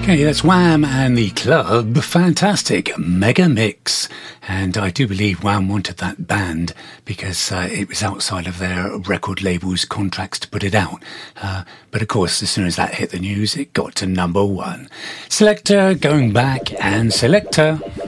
Okay, that's Wham and the Club. Fantastic. Mega Mix. And I do believe Wham wanted that banned because it was outside of their record label's contracts to put it out. But of course, as soon as that hit the news, it got to number one. Selector going back and Selector.